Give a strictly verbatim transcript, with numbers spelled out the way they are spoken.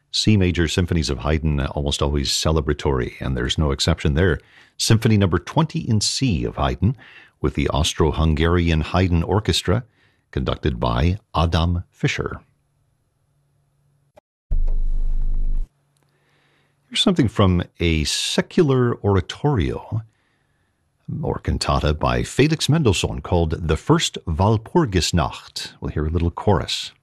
C major symphonies of Haydn almost always celebratory, and there's no exception there. Symphony number twenty in C of Haydn, with the Austro-Hungarian Haydn Orchestra, conducted by Adam Fischer. Here's something from a secular oratorio or cantata by Felix Mendelssohn called The First Walpurgisnacht. We'll hear a little chorus.